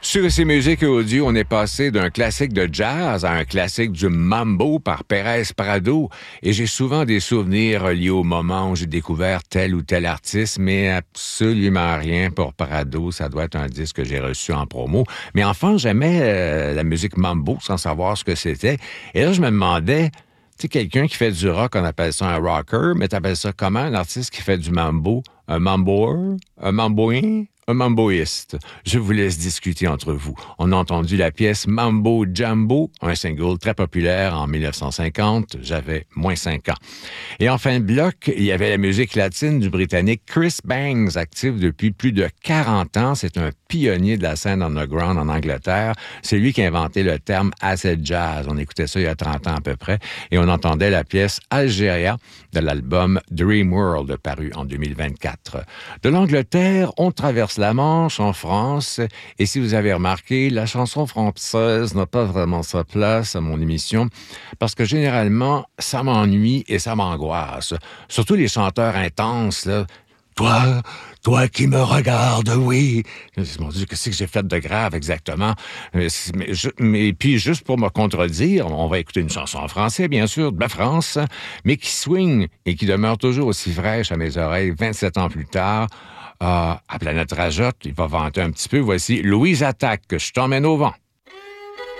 Sur ces musiques audio, on est passé d'un classique de jazz à un classique du mambo par Pérez Prado. Et j'ai souvent des souvenirs liés au moment où j'ai découvert tel ou tel artiste, mais absolument rien pour Prado. Ça doit être un disque que j'ai reçu en promo. Mais enfin, j'aimais la musique mambo sans savoir ce que c'était. Et là, je me demandais, tu sais, quelqu'un qui fait du rock, on appelle ça un rocker, mais t'appelles ça comment, un artiste qui fait du mambo? Un mamboer? Un mamboin? Un mamboïste. Je vous laisse discuter entre vous. On a entendu la pièce Mambo Jambo, un single très populaire en 1950. J'avais moins 5 ans. Et en fin de bloc, il y avait la musique latine du Britannique Chris Bangs, actif depuis plus de 40 ans. C'est un pionnier de la scène underground en Angleterre. C'est lui qui a inventé le terme acid jazz. On écoutait ça il y a 30 ans à peu près. Et on entendait la pièce Algéria de l'album Dream World, paru en 2024. De l'Angleterre, on traverse la Manche en France. Et si vous avez remarqué, la chanson française n'a pas vraiment sa place à mon émission parce que généralement, ça m'ennuie et ça m'angoisse. Surtout les chanteurs intenses, là. Toi qui me regardes, oui. Mon Dieu, qu'est-ce que j'ai fait de grave exactement? Mais puis, juste pour me contredire, on va écouter une chanson en français, bien sûr, de la France, mais qui swing et qui demeure toujours aussi fraîche à mes oreilles 27 ans plus tard. À Planète Rajotte, il va vanter un petit peu. Voici Louise Attaque, Je t'emmène au vent.